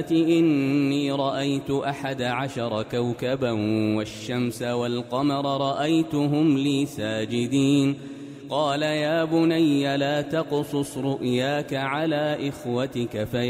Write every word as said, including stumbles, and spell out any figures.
إني رأيت أحد عشر كوكبا والشمس والقمر رأيتهم لي ساجدين قال يا بني لا تقصص رؤياك على إخوتك في